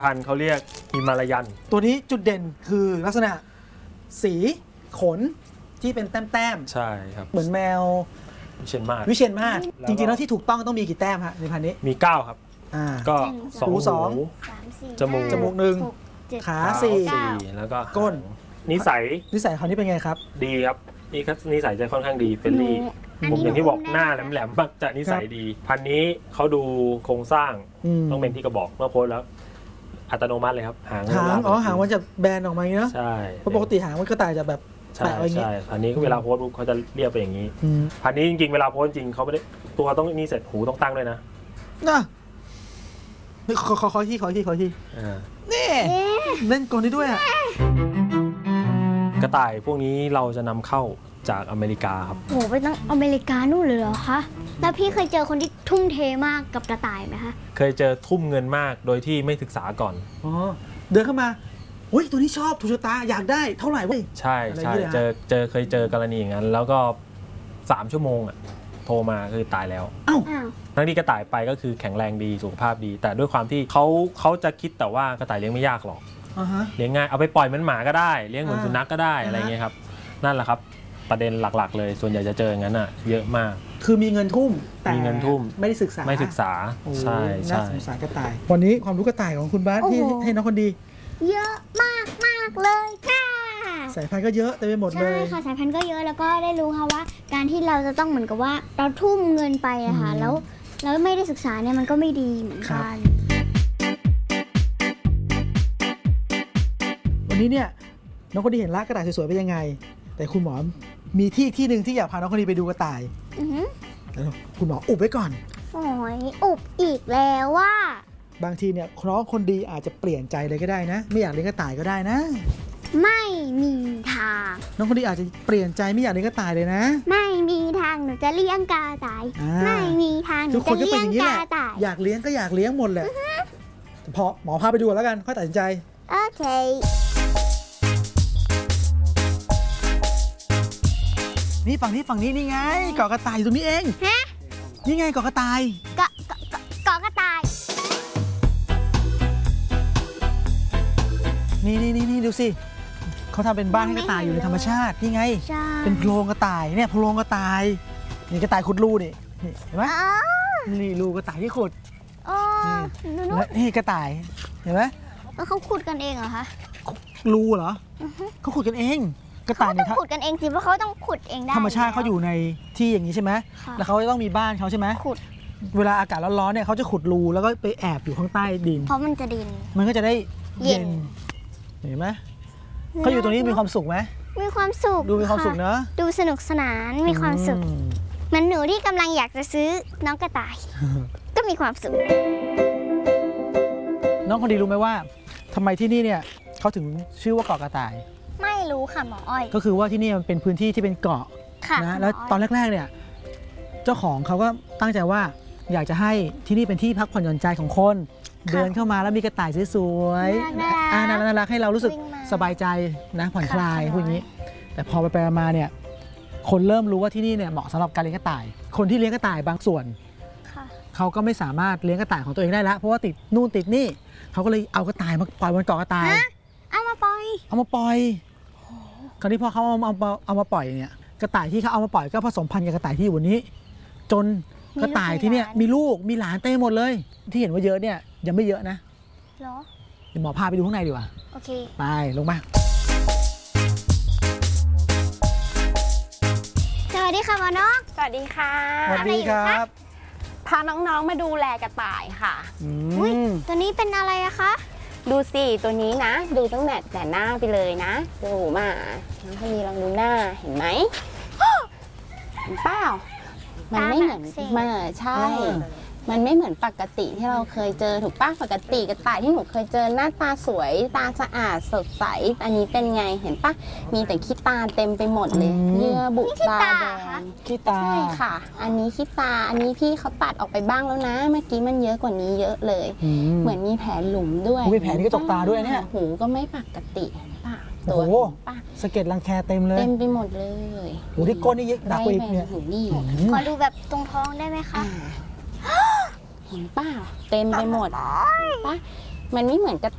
พันธุ์เขาเรียกฮิมาลายันตัวนี้จุดเด่นคือลักษณะสีขนที่เป็นแต้มใช่ครับเหมือนแมววิเชียรมาศจริงๆแล้วที่ถูกต้องต้องมีกี่แต้มฮะในพันธุ์นี้มี9ครับก็2 หูจมูก 1ขา 4แล้วก็ก้นนิสัยเขานี่เป็นไงครับดีครับนี่นิสัยจะค่อนข้างดีเฟรนลี่ผมอย่างที่บอกหน้าแหลมๆมักจะนิสัยดีพันธุ์นี้เขาดูโครงสร้างต้องเป็นที่กระบอกเมื่อโพสแล้วอัตโนมัติเลยครับหางมันจะแบนออกมาอย่างนี้เนาะใช่เพราะปกติหางมันก็ตายจะแบบใช่อันนี้เวลาโพสเขาจะเรียบไปอย่างนี้พันนี้จริงๆเวลาโพสจริงเขาไม่ได้ตัวต้องนี่เสร็จหูต้องตั้งด้วยนะนี่ขอที่นี่เล่นกลนี้ด้วยกระต่ายพวกนี้เราจะนำเข้าจากอเมริกาครับโหไปตั้งอเมริกานู่นเลยเหรอคะแล้วพี่เคยเจอคนที่ทุ่มเทมากกับกระต่ายไหมคะเคยเจอทุ่มเงินมากโดยที่ไม่ศึกษาก่อนเดินเข้ามาโอ้ยตัวนี้ชอบถูกชะตาอยากได้เคยเจอกรณีอย่างนั้นแล้วก็3 ชั่วโมงโทรมาคือตายแล้วทั้งที่กระต่ายไปก็คือแข็งแรงดีสุขภาพดีแต่ด้วยความที่เขาจะคิดแต่ว่ากระต่ายเลี้ยงไม่ยากหรอกเลี้ยงง่ายเอาไปปล่อยมันหมาก็ได้เลี้ยงเหมือนสุนัขก็ได้อะไรเงี้ยครับนั่นแหละครับประเด็นหลักๆเลยส่วนใหญ่จะเจออย่างนั้นเยอะมากคือมีเงินทุ่มแต่ไม่ได้ศึกษาใช่น่าสงสารกระต่ายวันนี้ความรู้กระต่ายของคุณบ้านที่ให้น้องคนดีเยอะมากเลยค่ะสายพันธุ์ก็เยอะเต็มไปหมดเลยใช่ค่ะสายพันธุ์ก็เยอะแล้วก็ได้รู้ค่ะว่าการที่เราจะต้องเหมือนกับว่าเราทุ่มเงินไปอะค่ะแล้วไม่ได้ศึกษาเนี่ยมันก็ไม่ดีเหมือนกันวันนี้เนี่ยน้องคนดีเห็นละกระต่ายสวยๆเป็นยังไงแต่คุณหมอมีที่หนึ่งที่อยากพาน้องคนดีไปดูกระต่ายแล้วคุณหมออุบไว้ก่อนโอ้ยอุบอีกแล้วว่าบางทีเนี่ยน้องคนดีอาจจะเปลี่ยนใจเลยก็ได้นะไม่อยากเลี้ยงกระต่ายก็ได้นะไม่มีทางน้องคนดีอาจจะเปลี่ยนใจไม่อยากเลี้ยงกระต่ายเลยนะไม่มีทางหนูจะเลี้ยงกระต่ายไม่มีทางหนูจะเลี้ยงกระต่ายอยากเลี้ยงก็อยากเลี้ยงหมดแหละพอหมอพาไปดูแล้วกันค่อยตัดสินใจโอเคนี่ฝั่งนี้นี่ไงเกาะกระต่ายตรงนี้เองนี่ไงเกาะกระต่ายเกาะกระต่ายนี่ดูสิเขาทำเป็นบ้านให้กระต่ายอยู่ในธรรมชาตินี่ไงเป็นโพรงกระต่ายเนี่ยโพรงกระต่ายนี่กระต่ายขุดรูนี่เห็นไหมนี่รูกระต่ายที่ขุดนี่กระต่ายเห็นไหมเขาขุดกันเองเหรอคะรูเหรอเขาขุดกันเองกระต่ายเนี่ยเขาขุดกันเองสิเพราะเขาต้องขุดเองได้ธรรมชาติเขาอยู่ในที่อย่างนี้ใช่ไหมแล้วเขาจะต้องมีบ้านเขาใช่ไหมขุดเวลาอากาศร้อนๆเนี่ยเขาจะขุดรูแล้วก็ไปแอบอยู่ข้างใต้ดินเพราะมันจะดินมันก็จะได้เย็นเห็นไหมเขาอยู่ตรงนี้มีความสุขไหมมีความสุขดูมีความสุขเนอะดูสนุกสนานมีความสุขเหมือนหนูที่กำลังอยากจะซื้อน้องกระต่ายก็มีความสุขน้องคนดีรู้ไหมว่าทำไมที่นี่เนี่ยเขาถึงชื่อว่าเกาะกระต่ายไม่รู้ค่ะหมออ้อยก็คือว่าที่นี่มันเป็นพื้นที่ที่เป็นเกาะนะแล้วตอนแรกๆเนี่ยเจ้าของเขาก็ตั้งใจว่าอยากจะให้ที่นี่เป็นที่พักผ่อนหย่อนใจของคนเดินเข้ามาแล้วมีกระต่ายสวยๆน่ารักให้เรารู้สึกสบายใจนะผ่อนคลายพวกนี้แต่พอไปมาเนี่ยคนเริ่มรู้ว่าที่นี่เนี่ยเหมาะสำหรับการเลี้ยงกระต่ายคนที่เลี้ยงกระต่ายบางส่วนเขาก็ไม่สามารถเลี้ยงกระต่ายของตัวเองได้แล้วเพราะว่าติดนู่นติดนี่เขาก็เลยเอากระต่ายมาปล่อยบนเกาะกระต่ายเอามาปล่อยคราวนี้พอเขาเอามาปล่อยเนี่ยกระต่ายที่เขาเอามาปล่อยก็ผสมพันธุ์กับกระต่ายที่อยู่บนนี้จนกระต่ายที่เนี่ยมีลูกมีหลานเต็มหมดเลยที่เห็นว่าเยอะเนี่ยยังไม่เยอะนะเหรอเดี๋ยวหมอพาไปดูข้างในดีกว่าโอเคไปลงมาสวัสดีค่ะหมอนกสวัสดีค่ะสวัสดีครับพาน้องๆมาดูแลกระต่ายค่ะตัวนี้เป็นอะไรอะคะดูสิตัวนี้นะดูตั้งแต่หน้าไปเลยนะดูมาน้องคนนี้ลองดูหน้าเห็นไหมเห็นเปล่ามันไม่เหมือนมาใช่มันไม่เหมือนปกติที่เราเคยเจอถูกป่ะปกติกระต่ายที่หนูเคยเจอหน้าตาสวยตาสะอาดสดใสอันนี้เป็นไงเห็นป่ะมีแต่ขี้ตาเต็มไปหมดเลยเยื่อบุตาแดงขี้ตาใช่ค่ะอันนี้ขี้ตาอันนี้พี่เขาตัดออกไปบ้างแล้วนะเมื่อกี้มันเยอะกว่านี้เยอะเลยเหมือนมีแผลหลุมด้วยมีแผลที่กระจกตาด้วยเนี่ยหูก็ไม่ปกติป่ะตัวป่ะสะเก็ดรังแคเต็มเลยเต็มไปหมมดเลยหูที่ก้นนี่ยิ่งหนักกว่าอีกเนี่ยขอดูแบบตรงท้องได้ไหมคะเห็นป่ะเต็มไปหมดป่ะมันไม่เหมือนกระ